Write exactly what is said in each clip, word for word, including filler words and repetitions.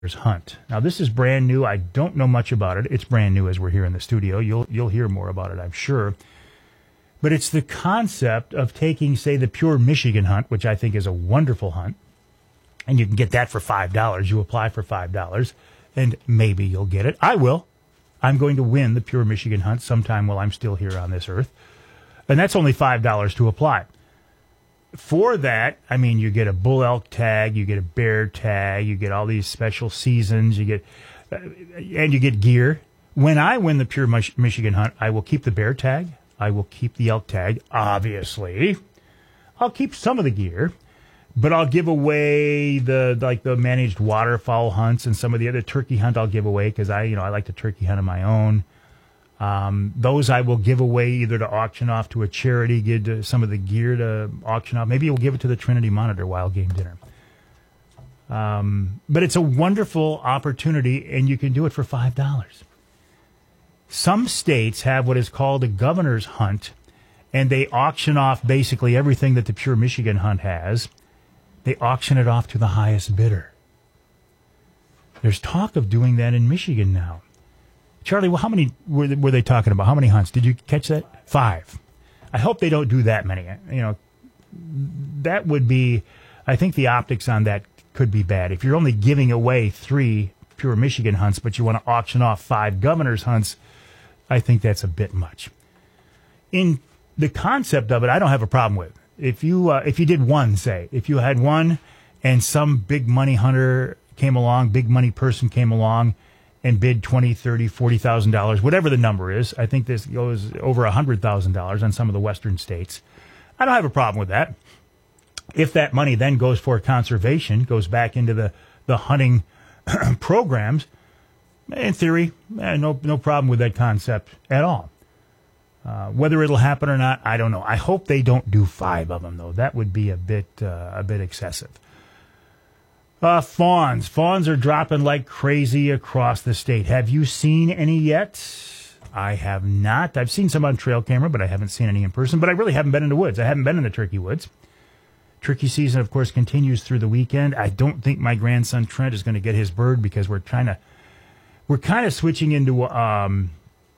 Hunt. Now, this is brand new. I don't know much about it. It's brand new as we're here in the studio. You'll you'll hear more about it, I'm sure. But it's the concept of taking, say, the Pure Michigan Hunt, which I think is a wonderful hunt, and you can get that for five dollars. You apply for five dollars, and maybe you'll get it. I will. I'm going to win the Pure Michigan Hunt sometime while I'm still here on this earth. And that's only five dollars to apply. For that, I mean, you get a bull elk tag, you get a bear tag, you get all these special seasons, you get, uh, and you get gear. When I win the Pure Mich- Michigan Hunt, I will keep the bear tag. I will keep the elk tag, obviously. I'll keep some of the gear, but I'll give away the like the managed waterfowl hunts and some of the other turkey hunt. I'll give away because I, you know, I like to turkey hunt on my own. Um, those I will give away either to auction off to a charity, give to some of the gear to auction off. Maybe we'll give it to the Trinity Monitor Wild Game Dinner. Um, but it's a wonderful opportunity, and you can do it for five dollars. Some states have what is called a governor's hunt, and they auction off basically everything that the Pure Michigan Hunt has. They auction it off to the highest bidder. There's talk of doing that in Michigan now. Charlie, well, how many were they, were they talking about? How many hunts? Did you catch that? Five. I hope they don't do that many. You know, that would be, I think the optics on that could be bad. If you're only giving away three Pure Michigan hunts, but you want to auction off five governor's hunts, I think that's a bit much. In the concept of it, I don't have a problem with. If you uh, if you did one, say, if you had one and some big money hunter came along, big money person came along, and bid twenty, thirty, forty thousand dollars, whatever the number is. I think this goes over a hundred thousand dollars on some of the western states. I don't have a problem with that. If that money then goes for conservation, goes back into the the hunting programs, in theory, eh, no no problem with that concept at all. Uh, whether it'll happen or not, I don't know. I hope they don't do five of them though. That would be a bit uh, a bit excessive. Uh, fawns. Fawns are dropping like crazy across the state. Have you seen any yet? I have not. I've seen some on trail camera, but I haven't seen any in person. But I really haven't been in the woods. I haven't been in the turkey woods. Turkey season, of course, continues through the weekend. I don't think my grandson Trent is going to get his bird because we're trying to, we're kind of switching into um,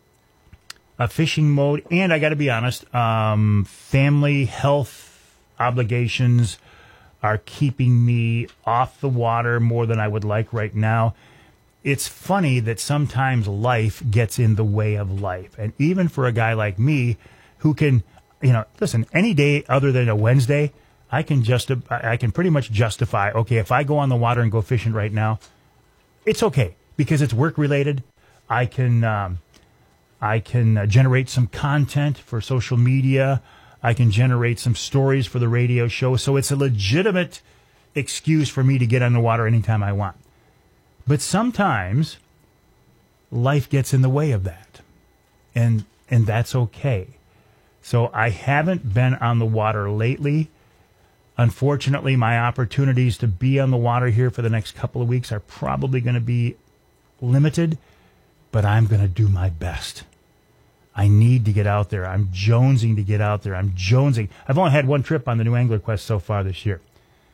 a fishing mode. And I got to be honest, um, family health obligations are keeping me off the water more than I would like right now. It's funny that sometimes life gets in the way of life. And even for a guy like me who can, you know, listen, any day other than a Wednesday, I can just, I can pretty much justify, okay, if I go on the water and go fishing right now, it's okay because it's work related. I can, um, I can uh, generate some content for social media. I can generate some stories for the radio show. So it's a legitimate excuse for me to get on the water anytime I want. But sometimes life gets in the way of that. And and that's okay. So I haven't been on the water lately. Unfortunately, my opportunities to be on the water here for the next couple of weeks are probably going to be limited, but I'm going to do my best. I need to get out there. I'm jonesing to get out there. I'm jonesing. I've only had one trip on the New Angler Quest so far this year.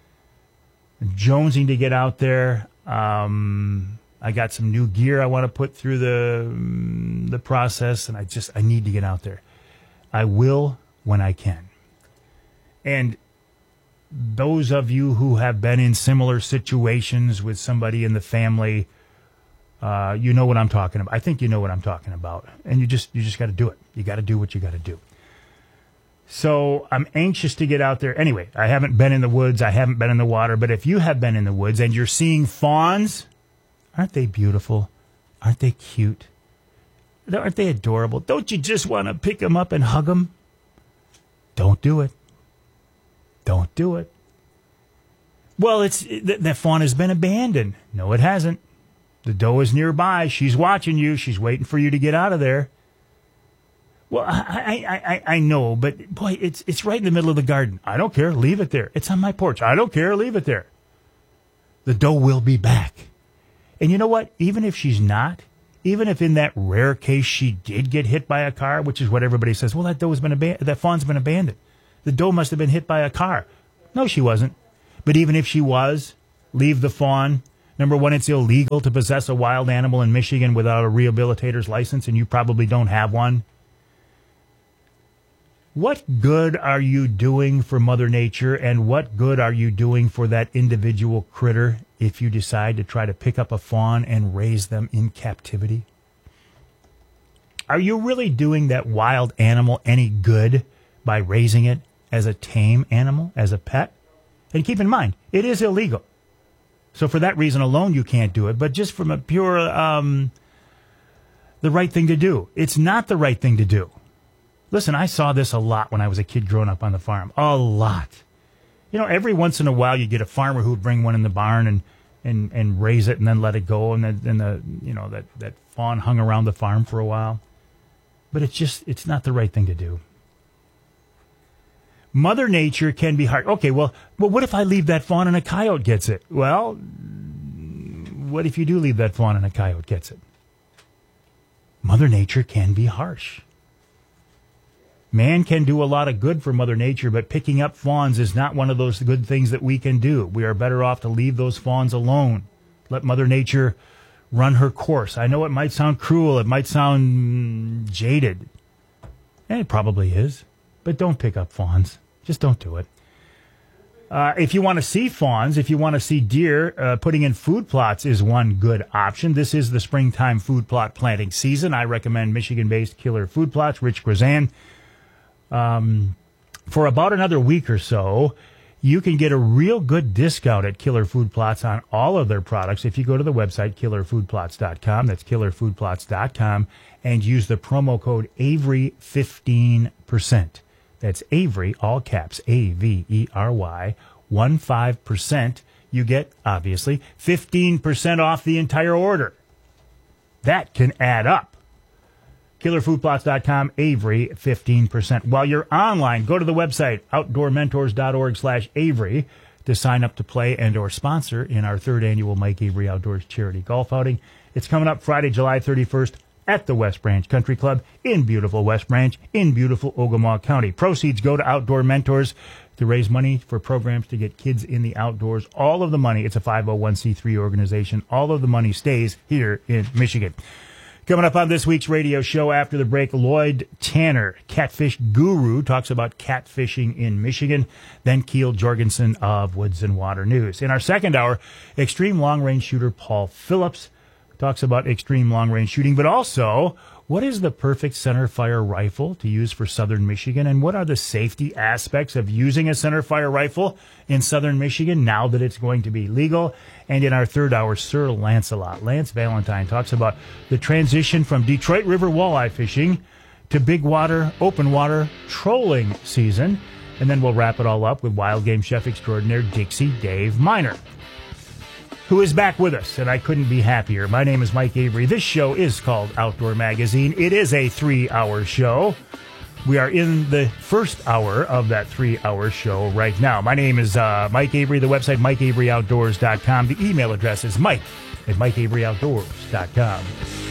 I'm jonesing to get out there. Um, I got some new gear I want to put through the um, the process, and I just I need to get out there. I will when I can. And those of you who have been in similar situations with somebody in the family, Uh, you know what I'm talking about. I think you know what I'm talking about. And you just you just got to do it. You got to do what you got to do. So I'm anxious to get out there. Anyway, I haven't been in the woods. I haven't been in the water. But if you have been in the woods and you're seeing fawns, aren't they beautiful? Aren't they cute? Aren't they adorable? Don't you just want to pick them up and hug them? Don't do it. Don't do it. Well, it's that, that fawn has been abandoned. No, it hasn't. The doe is nearby. She's watching you. She's waiting for you to get out of there. Well, I, I, I, I know, but boy, it's it's right in the middle of the garden. I don't care. Leave it there. It's on my porch. I don't care. Leave it there. The doe will be back. And you know what? Even if she's not, even if in that rare case she did get hit by a car, which is what everybody says, well, that doe has been abandoned. That fawn's been abandoned. The doe must have been hit by a car. No, she wasn't. But even if she was, leave the fawn. Number one, it's illegal to possess a wild animal in Michigan without a rehabilitator's license, and you probably don't have one. What good are you doing for Mother Nature, and what good are you doing for that individual critter if you decide to try to pick up a fawn and raise them in captivity? Are you really doing that wild animal any good by raising it as a tame animal, as a pet? And keep in mind, it is illegal. So for that reason alone, you can't do it. But just from a pure, um, the right thing to do. It's not the right thing to do. Listen, I saw this a lot when I was a kid growing up on the farm. A lot. You know, every once in a while you get a farmer who would bring one in the barn and, and, and raise it and then let it go. And then, then the, you know, that, that fawn hung around the farm for a while. But it's just, it's not the right thing to do. Mother Nature can be hard. Okay, well, well, what if I leave that fawn and a coyote gets it? Well, what if you do leave that fawn and a coyote gets it? Mother Nature can be harsh. Man can do a lot of good for Mother Nature, but picking up fawns is not one of those good things that we can do. We are better off to leave those fawns alone. Let Mother Nature run her course. I know it might sound cruel. It might sound jaded. And it probably is. But don't pick up fawns. Just don't do it. Uh, if you want to see fawns, if you want to see deer, uh, putting in food plots is one good option. This is the springtime food plot planting season. I recommend Michigan-based Killer Food Plots, Rich Grazan. Um, for about another week or so, you can get a real good discount at Killer Food Plots on all of their products if you go to the website killer food plots dot com. That's killer food plots dot com, and use the promo code Avery fifteen percent. That's Avery, all caps, A V E R Y, one five percent. You get, obviously, fifteen percent off the entire order. That can add up. killer food plots dot com, Avery, fifteen percent. While you're online, go to the website, outdoor mentors dot org slash Avery, to sign up to play and or sponsor in our third annual Mike Avery Outdoors Charity Golf Outing. It's coming up Friday, July thirty-first. At the West Branch Country Club in beautiful West Branch in beautiful Ogemaw County. Proceeds go to Outdoor Mentors to raise money for programs to get kids in the outdoors. All of the money, it's a five oh one c three organization, all of the money stays here in Michigan. Coming up on this week's radio show after the break, Lloyd Tanner, catfish guru, talks about catfishing in Michigan. Then Keel Jorgensen of Woods and Water News. In our second hour, extreme long-range shooter Paul Phillips talks about extreme long-range shooting, but also what is the perfect centerfire rifle to use for southern Michigan, and what are the safety aspects of using a centerfire rifle in southern Michigan now that it's going to be legal. And in our third hour, Sir Lancelot, Lance Valentine, talks about the transition from Detroit River walleye fishing to big water, open water trolling season. And then we'll wrap it all up with wild game chef extraordinaire Dixie Dave Miner, who is back with us, and I couldn't be happier. My name is Mike Avery. This show is called Outdoor Magazine. It is a three-hour show. We are in the first hour of that three-hour show right now. My name is uh, Mike Avery. The website, mike avery outdoors dot com. The email address is mike at mike avery outdoors dot com.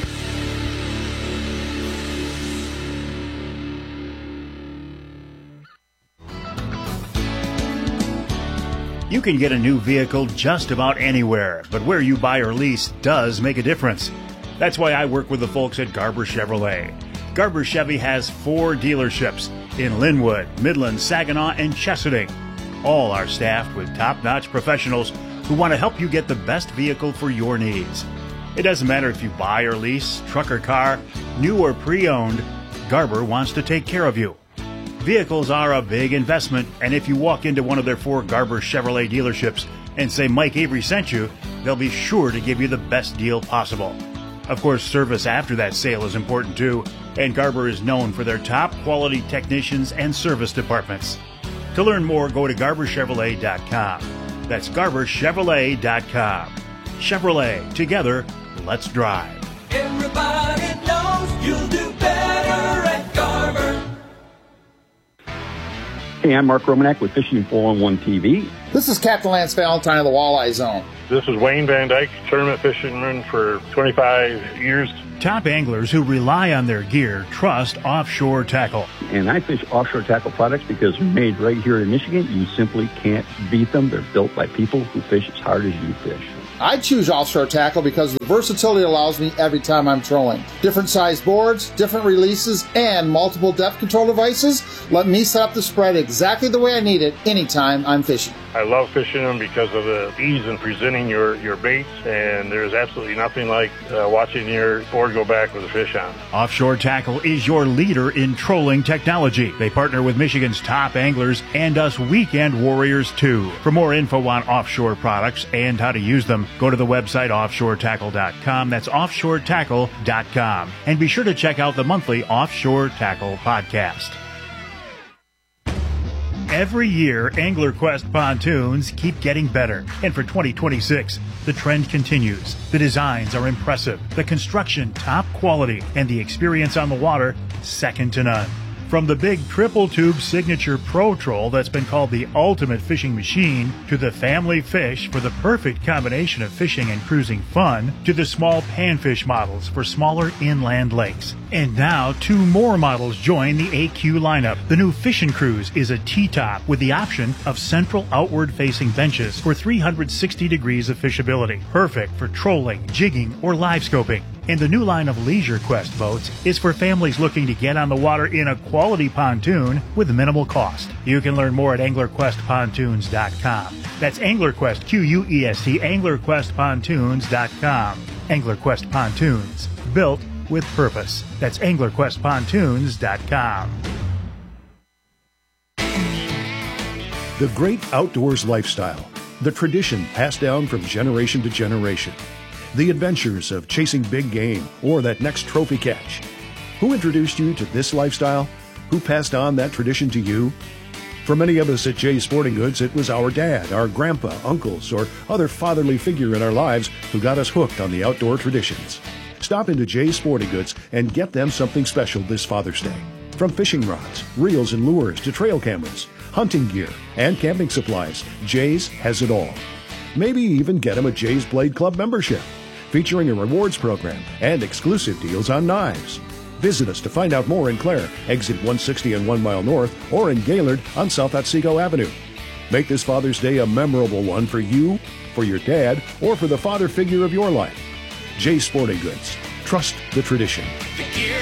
You can get a new vehicle just about anywhere, but where you buy or lease does make a difference. That's why I work with the folks at Garber Chevrolet. Garber Chevy has four dealerships in Linwood, Midland, Saginaw, and Chesaning. All are staffed with top-notch professionals who want to help you get the best vehicle for your needs. It doesn't matter if you buy or lease, truck or car, new or pre-owned, Garber wants to take care of you. Vehicles are a big investment, and if you walk into one of their four Garber Chevrolet dealerships and say Mike Avery sent you, they'll be sure to give you the best deal possible. Of course, service after that sale is important too, and Garber is known for their top quality technicians and service departments. To learn more, go to garber chevrolet dot com. That's garber chevrolet dot com. Chevrolet, together, let's drive. Everybody knows you'll do better at Garber. Hey, I'm Mark Romanek with Fishing four oh one T V. This is Captain Lance Valentine of the Walleye Zone. This is Wayne Van Dyke, tournament fisherman for twenty-five years. Top anglers who rely on their gear trust Offshore Tackle. And I fish Offshore Tackle products because they're made right here in Michigan. You simply can't beat them. They're built by people who fish as hard as you fish. I choose Offshore Tackle because the versatility allows me every time I'm trolling. Different size boards, different releases, and multiple depth control devices let me set up the spread exactly the way I need it anytime I'm fishing. I love fishing them because of the ease in presenting your, your baits, and there's absolutely nothing like uh, watching your board go back with a fish on. Offshore Tackle is your leader in trolling technology. They partner with Michigan's top anglers and us weekend warriors too. For more info on offshore products and how to use them, go to the website offshore tackle dot com. That's offshore tackle dot com. And be sure to check out the monthly Offshore Tackle podcast. Every year, AnglerQuest pontoons keep getting better. And for twenty twenty-six, the trend continues. The designs are impressive, the construction top quality, and the experience on the water second to none. From the big triple tube signature Pro Troll that's been called the ultimate fishing machine, to the family fish for the perfect combination of fishing and cruising fun, to the small panfish models for smaller inland lakes. And now two more models join the A Q lineup. The new Fishin' Cruise is a T-top with the option of central outward facing benches for three hundred sixty degrees of fishability. Perfect for trolling, jigging, or live scoping. And the new line of Leisure Quest boats is for families looking to get on the water in a quality pontoon with minimal cost. You can learn more at angler quest pontoons dot com. That's AnglerQuest, Q U E S T, angler quest pontoons dot com. AnglerQuest Pontoons, built with purpose. That's angler quest pontoons dot com. The great outdoors lifestyle, the tradition passed down from generation to generation. The adventures of chasing big game or that next trophy catch. Who introduced you to this lifestyle? Who passed on that tradition to you? For many of us at Jay's Sporting Goods, it was our dad, our grandpa, uncles, or other fatherly figure in our lives who got us hooked on the outdoor traditions. Stop into Jay's Sporting Goods and get them something special this Father's Day. From fishing rods, reels and lures to trail cameras, hunting gear, and camping supplies, Jay's has it all. Maybe even get them a Jay's Blade Club membership, featuring a rewards program and exclusive deals on knives. Visit us to find out more in Clare, exit one sixty and one mile north, or in Gaylord on South Otsego Avenue. Make this Father's Day a memorable one for you, for your dad, or for the father figure of your life. Jay's Sporting Goods. Trust the tradition.